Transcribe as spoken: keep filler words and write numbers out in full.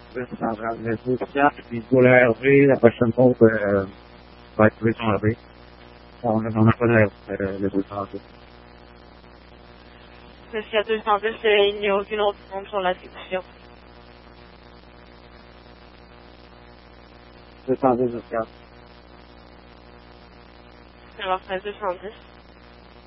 Le quatre, puis pour le R V, la prochaine fois, euh, va être trouvé son R V. On n'a pas de euh, le deux cent dix. Monsieur deux cent dix, il n'y a aucune autre bombe sur la sécussion. deux cent dix, quatre. Alors, c'est deux cent dix.